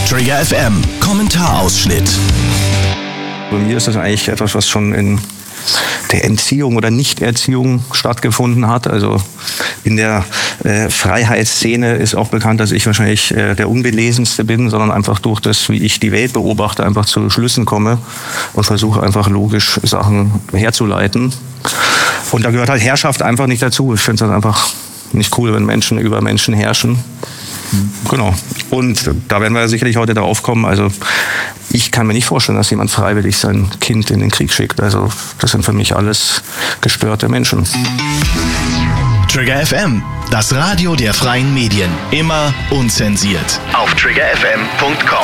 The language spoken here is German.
Trigger FM Kommentarausschnitt. Bei mir ist das eigentlich etwas, was schon in der Entziehung oder Nichterziehung stattgefunden hat. Also in der Freiheitsszene ist auch bekannt, dass ich wahrscheinlich der Unbelesenste bin, sondern einfach durch das, wie ich die Welt beobachte, einfach zu Schlüssen komme und versuche einfach logisch Sachen herzuleiten. Und da gehört halt Herrschaft einfach nicht dazu. Ich finde es halt einfach nicht cool, wenn Menschen über Menschen herrschen. Genau. Und da werden wir sicherlich heute darauf kommen. Also ich kann mir nicht vorstellen, dass jemand freiwillig sein Kind in den Krieg schickt. Also das sind für mich alles gestörte Menschen. Trigger FM, das Radio der freien Medien. Immer unzensiert. Auf triggerfm.com.